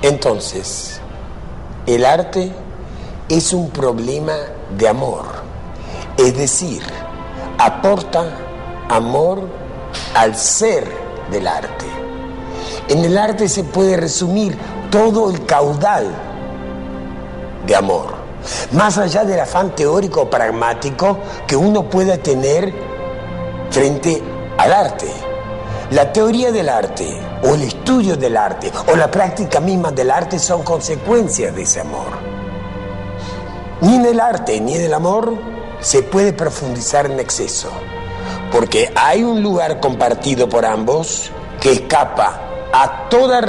Entonces, el arte es un problema de amor, es decir, aporta amor al ser del arte. En el arte se puede resumir todo el caudal de amor, más allá del afán teórico o pragmático que uno pueda tener frente al arte. La teoría del arte, o el estudio del arte, o la práctica misma del arte son consecuencias de ese amor. Ni en el arte ni en el amor se puede profundizar en exceso, porque hay un lugar compartido por ambos que escapa a toda